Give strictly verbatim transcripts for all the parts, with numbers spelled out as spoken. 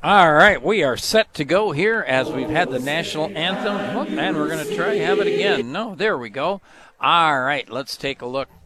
All right, we are set to go here as we've had the national anthem. Whoop, and we're going to try have it again. No, there we go. All right, let's take a look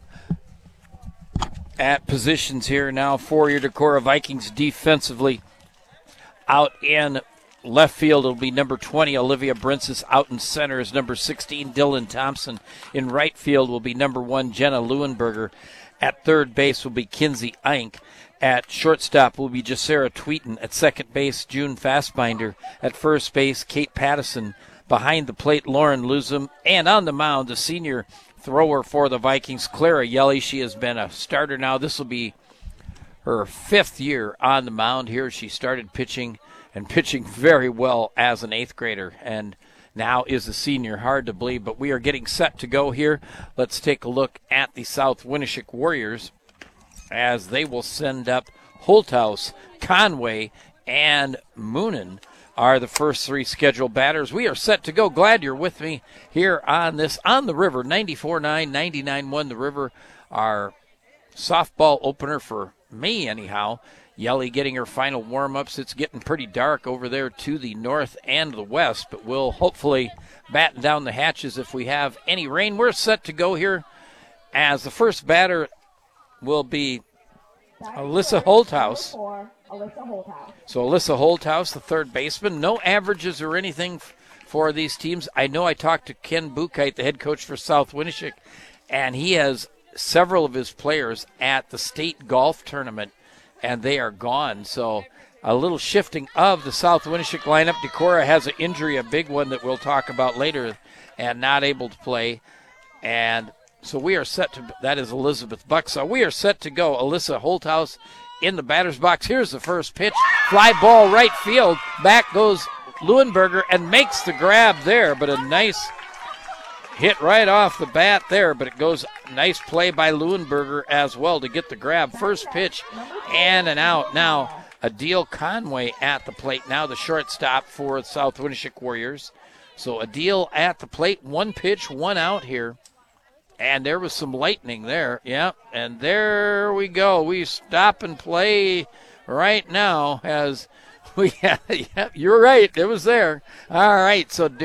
at positions here now for your Decorah Vikings defensively. Out in left field, it'll be number twenty, Olivia Brinsis. Out in center is number sixteen, Dylan Thompson. In right field will be number one, Jenna Leuenberger. At third base will be Kinsey Eink. At shortstop will be Jacera Tweeten. At second base, June Fastbinder. At first base, Kate Pattison. Behind the plate, Lauren Luzum. And on the mound, the senior thrower for the Vikings, Clara Yelly. She has been a starter now. This will be her fifth year on the mound here. She started pitching and pitching very well as an eighth grader and now is a senior. Hard to believe, but we are getting set to go here. Let's take a look at the South Winneshiek Warriors as they will send up Holthouse, Conway, and Moonen are the first three scheduled batters. We are set to go. Glad you're with me here on this, on the River, ninety-four nine, ninety-nine one The River, our softball opener for me anyhow. Yelly getting her final warm-ups. It's getting pretty dark over there to the north and the west, but we'll hopefully batten down the hatches if we have any rain. We're set to go here as the first batter will be Alyssa Holthouse. So Alyssa Holthouse, the third baseman. No averages or anything f- for these teams. I know I talked to Ken Bukite, the head coach for South Winneshiek, and he has several of his players at the state golf tournament, and they are gone. So a little shifting of the South Winneshiek lineup. Decorah has an injury, a big one that we'll talk about later, and not able to play. And so we are set to, that is Elizabeth Buck. So we are set to go. Alyssa Holthouse in the batter's box. Here's the first pitch. Fly ball right field. Back goes Leuenberger and makes the grab there, but a nice hit right off the bat there, but it goes, nice play by Leuenberger as well to get the grab. First pitch and an out. Now, Adele Conway at the plate. Now the shortstop for the South Winneshiek Warriors. So Adele at the plate. One pitch, one out here. And there was some lightning there. Yep, and there we go. We stop and play right now as we, yeah, you're right. It was there. All right, so